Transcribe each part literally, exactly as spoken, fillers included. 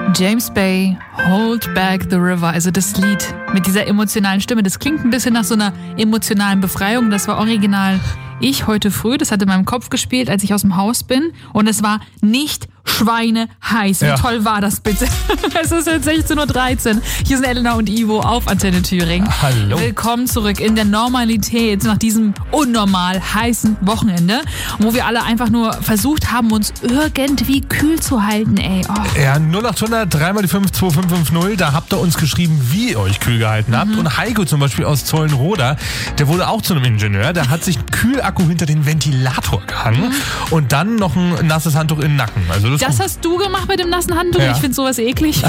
James Bay, Hold Back the River, also das Lied mit dieser emotionalen Stimme. Das klingt ein bisschen nach so einer emotionalen Befreiung. Das war original ich heute früh. Das hat in meinem Kopf gespielt, als ich aus dem Haus bin. Und es war nicht schweineheiß. Wie ja. toll war das bitte? Es ist jetzt sechzehn Uhr dreizehn. Hier sind Elena und Ivo auf Antenne Thüringen. Hallo. Willkommen zurück in der Normalität nach diesem unnormal heißen Wochenende, wo wir alle einfach nur versucht haben, uns irgendwie kühl zu halten, ey. Oh. Ja, null acht hundert drei mal die fünf zwei fünf fünf null, da habt ihr uns geschrieben, wie ihr euch kühl gehalten habt. Mhm. Und Heiko zum Beispiel aus Zollenroda, der wurde auch zu einem Ingenieur, der hat sich einen Kühlakku hinter den Ventilator gehangen mhm. und dann noch ein nasses Handtuch in den Nacken. Also das Das hast du gemacht mit dem nassen Handtuch. Ja. Ich finde sowas eklig.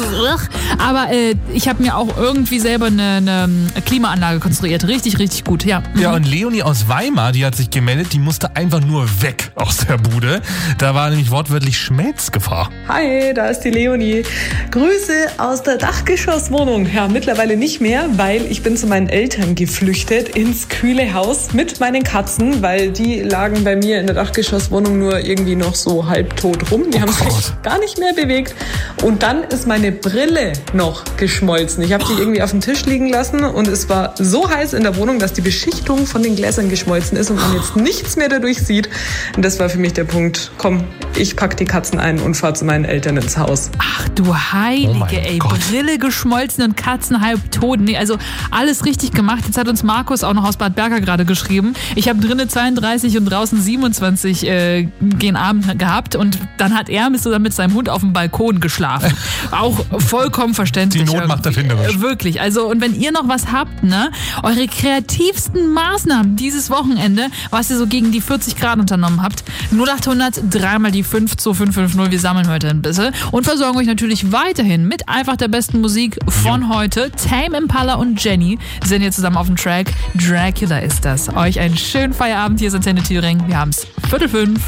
Aber äh, ich habe mir auch irgendwie selber eine, eine Klimaanlage konstruiert. Richtig, richtig gut. Ja. Mhm. Ja, und Leonie aus Weimar, die hat sich gemeldet, die musste einfach nur weg aus der Bude. Da war nämlich wortwörtlich Schmelzgefahr. Hi, da ist die Leonie. Grüße aus der Dachgeschosswohnung. Ja, mittlerweile nicht mehr, weil ich bin zu meinen Eltern geflüchtet ins kühle Haus mit meinen Katzen, weil die lagen bei mir in der Dachgeschosswohnung nur irgendwie noch so halbtot rum. Die oh haben Gott. sich gar nicht mehr bewegt. Und dann ist meine Brille noch geschmolzen. Ich habe die irgendwie auf dem Tisch liegen lassen und es war so heiß in der Wohnung, dass die Beschichtung von den Gläsern geschmolzen ist und man jetzt nichts mehr dadurch sieht. Und das war für mich der Punkt, komm, ich pack die Katzen ein und fahr zu meinen Eltern ins Haus. Ach du Heilige, oh ey, Gott. Brille geschmolzen und Katzen halb tot. Nee, also alles richtig gemacht. Jetzt hat uns Markus auch noch aus Bad Berka gerade geschrieben. Ich habe drinnen zweiunddreißig und draußen siebenundzwanzig äh, gen Abend gehabt und dann hat er mit seinem Hund auf dem Balkon geschlafen. Auch vollkommen verständlich. Die Not macht erfinderisch. Äh, wirklich. Also, und wenn ihr noch was habt, ne, eure kreativsten Maßnahmen dieses Wochenende, was ihr so gegen die vierzig Grad unternommen habt, null acht hundert drei mal die fünf zwei fünf fünf null. Wir sammeln heute ein bisschen und versorgen euch natürlich weiterhin mit einfach der besten Musik von ja. heute. Tame Impala und Jenny sind hier zusammen auf dem Track. Dracula ist das. Euch einen schönen Feierabend. Hier ist Antenne Thüringen. Wir haben's Viertel fünf.